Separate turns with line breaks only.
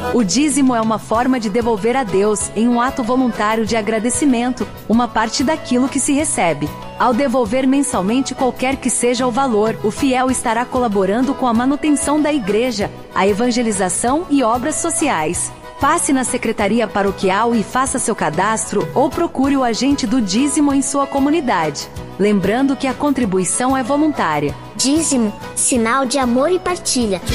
O dízimo é uma forma de devolver a Deus, em um ato voluntário de agradecimento, uma parte daquilo que se recebe. Ao devolver mensalmente qualquer que seja o valor, o fiel estará colaborando com a manutenção da igreja, a evangelização e obras sociais. Passe na secretaria paroquial e faça seu cadastro ou procure o agente do dízimo em sua comunidade. Lembrando que a contribuição é voluntária.
Dízimo, sinal de amor e partilha.